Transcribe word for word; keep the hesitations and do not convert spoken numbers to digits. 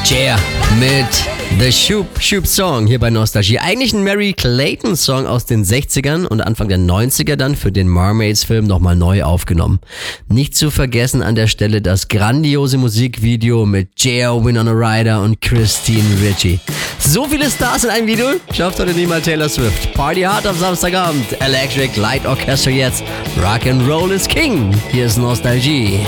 Cher mit The Shoop Shoop Song hier bei Nostalgie. Eigentlich ein Mary Clayton Song aus den sechzigern und Anfang der neunziger dann für den Mermaids-Film nochmal neu aufgenommen. Nicht zu vergessen an der Stelle das grandiose Musikvideo mit Cher, Winona Ryder und Christine Ricci. So viele Stars in einem Video, schafft heute niemals Taylor Swift. Party hard am Samstagabend, Electric Light Orchestra jetzt. Rock and Roll is King. Hier ist Nostalgie.